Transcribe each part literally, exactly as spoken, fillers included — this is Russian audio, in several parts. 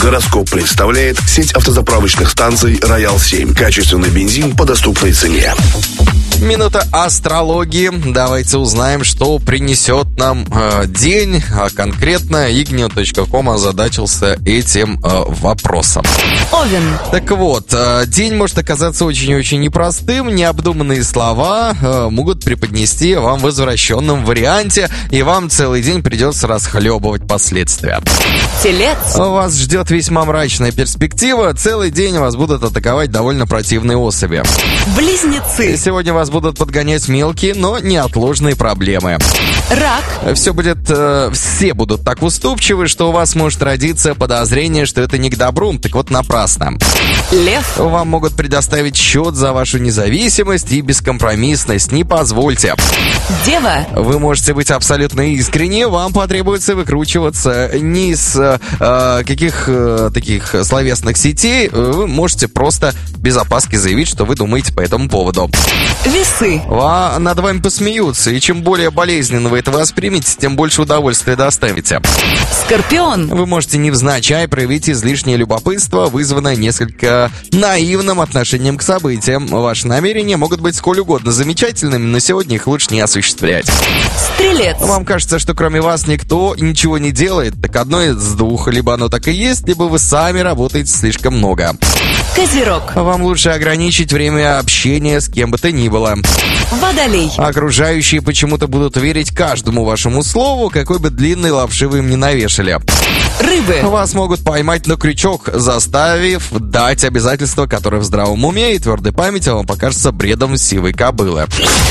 Гороскоп представляет сеть автозаправочных станций «Роял семь». Качественный бензин по доступной цене. Минута астрологии. Давайте узнаем, что принесет нам э, день. А конкретно игнио точка ком озадачился этим э, вопросом. Овен. Так вот, э, день может оказаться очень-очень непростым. Необдуманные слова э, могут преподнести вам в извращенном варианте, и вам целый день придется расхлебывать последствия. Телец. Вас ждет весьма мрачная перспектива. Целый день вас будут атаковать довольно противные особи. Близнецы. Сегодня вас будут подгонять мелкие, но неотложные проблемы. Рак. Все будет, э, все будут так уступчивы, что у вас может родиться подозрение, что это не к добру, так вот напрасно. Лев. Вам могут предоставить счет за вашу независимость и бескомпромиссность, не позвольте. Дева. Вы можете быть абсолютно искренни, вам потребуется выкручиваться не из э, каких э, таких словесных сетей, вы можете просто без опаски заявить, что вы думаете по этому поводу. Весы. А над вами посмеются, и чем более болезненно вы это воспримете, тем больше удовольствия доставите. Скорпион. Вы можете невзначай проявить излишнее любопытство, вызванное несколько наивным отношением к событиям. Ваши намерения могут быть сколь угодно замечательными, но сегодня их лучше не осуществлять. Стрелец. Вам кажется, что кроме вас никто ничего не делает, так одно из двух: либо оно так и есть, либо вы сами работаете слишком много. Козерог. Вам лучше ограничить время общения с кем бы то ни было. Водолей. Окружающие почему-то будут верить каждому вашему слову, какой бы длинный лапши вы им ни навешали. Рыбы. Вас могут поймать на крючок, заставив дать обязательства, которые в здравом уме и твердой памяти вам покажутся бредом сивой кобылы.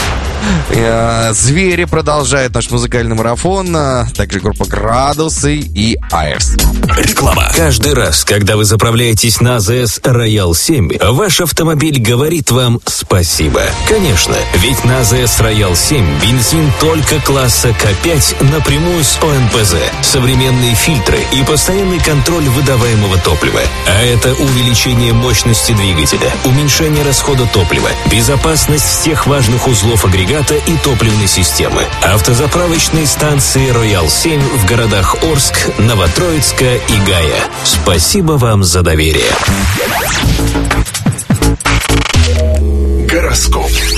Звери продолжают наш музыкальный марафон, также группа «Градусы» и «Айрс». Реклама. Каждый раз, когда вы заправляетесь на АЗС «Роял семь», ваш автомобиль говорит вам спасибо. Конечно, ведь на АЗС «Роял семь» бензин только класса К пять напрямую с О Н П З, современные фильтры и постоянный контроль выдаваемого топлива. А это увеличение мощности двигателя, уменьшение расхода топлива, безопасность всех важных узлов агрегата и топливной системы. Автозаправочные станции «Роял семь» в городах Орск, Новотроицка и Гая. Спасибо вам за доверие. Гороскоп.